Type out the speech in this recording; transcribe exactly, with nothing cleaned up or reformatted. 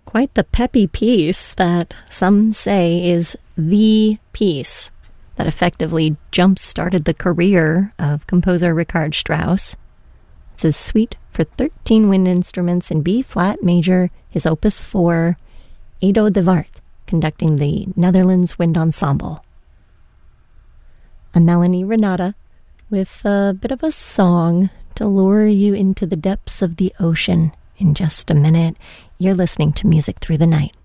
Quite the peppy piece that some say is the piece that effectively jump-started the career of composer Richard Strauss. It's his suite for thirteen wind instruments in B-flat major, his opus four, Edo de Wart, conducting the Netherlands Wind Ensemble. I'm Melanie Renata with a bit of a song to lure you into the depths of the ocean. In just a minute, you're listening to Music Through the Night.